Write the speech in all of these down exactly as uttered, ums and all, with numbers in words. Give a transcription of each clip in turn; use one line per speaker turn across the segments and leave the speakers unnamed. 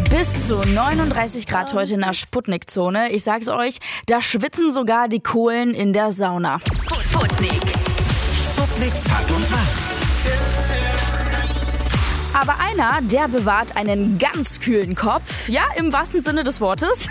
Bis zu neununddreißig Grad heute in der Sputnik-Zone. Ich sag's euch, da schwitzen sogar die Kohlen in der Sauna.
Sputnik.
Sputnik Tag und Nacht.
Aber einer, der bewahrt einen ganz kühlen Kopf. Ja, im wahrsten Sinne des Wortes.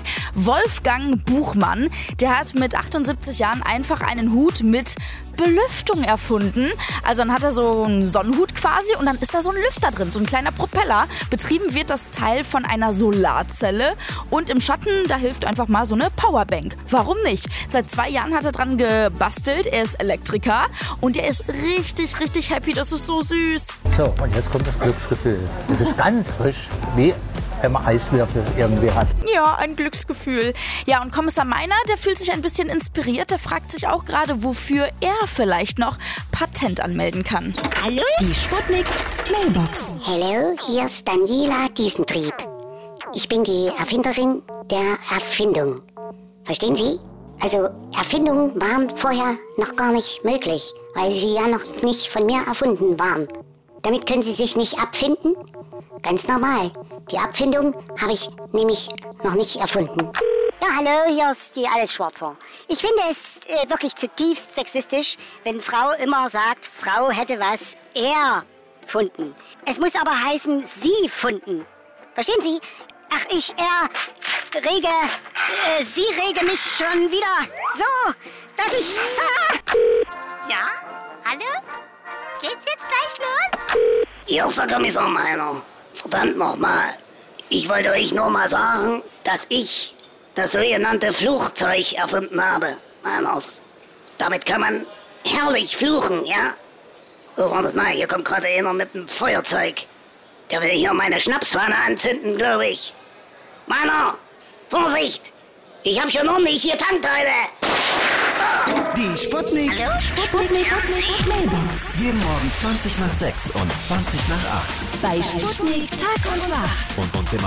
Wolfgang Buchmann, der hat mit achtundsiebzig Jahren einfach einen Hut mit Belüftung erfunden. Also dann hat er so einen Sonnenhut quasi und dann ist da so ein Lüfter drin, so ein kleiner Propeller. Betrieben wird das Teil von einer Solarzelle und im Schatten, da hilft einfach mal so eine Powerbank. Warum nicht? Seit zwei Jahren hat er dran gebastelt, er ist Elektriker und er ist richtig, richtig happy, das ist so süß.
So, und jetzt kommt das Glücksgefühl. Das ist ganz frisch, wie wenn man Eiswürfel irgendwie hat.
Ja, ein Glücksgefühl. Ja, und Kommissar Meiner, der fühlt sich ein bisschen inspiriert. Der fragt sich auch gerade, wofür er vielleicht noch Patent anmelden kann.
Hallo? Die Sputnik Mailbox.
Hallo, hier ist Daniela Diesentrieb. Ich bin die Erfinderin der Erfindung. Verstehen Sie? Also Erfindungen waren vorher noch gar nicht möglich, weil sie ja noch nicht von mir erfunden waren. Damit können Sie sich nicht abfinden? Ganz normal. Die Abfindung habe ich nämlich noch nicht erfunden.
Ja, hallo, hier ist die Allesschwarzer. Ich finde es äh, wirklich zutiefst sexistisch, wenn Frau immer sagt, Frau hätte was erfunden. Es muss aber heißen, sie funden. Verstehen Sie? Ach, ich errege, äh, sie rege mich schon wieder so, dass ich... Ah.
Ja? Hallo? Geht's jetzt gleich los?
Hier ist der Kommissar Meiner. Verdammt nochmal. Ich wollte euch nur mal sagen, dass ich das sogenannte Fluchzeug erfunden habe. Meiners. Damit kann man herrlich fluchen, ja? Oh, wartet mal, hier kommt gerade einer mit einem Feuerzeug. Der will hier meine Schnapswanne anzünden, glaube ich. Meiner, Vorsicht! Ich hab schon ordentlich getankt heute.
Die Sputnik.
Hallo? Sputnik Mailbox.
Jeden Morgen zwanzig nach sechs und zwanzig nach acht.
Bei Sputnik Tag und Nacht.
Und uns im